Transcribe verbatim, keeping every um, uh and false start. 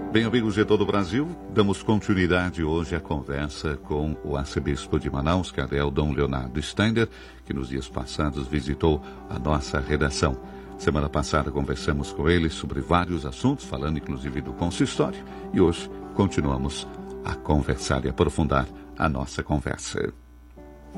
Bem, amigos de todo o Brasil, damos continuidade hoje à conversa com o arcebispo de Manaus, cardeal Dom Leonardo Steiner, que nos dias passados visitou a nossa redação. Semana passada conversamos com ele sobre vários assuntos, falando inclusive do consistório, e hoje continuamos a conversar e aprofundar a nossa conversa.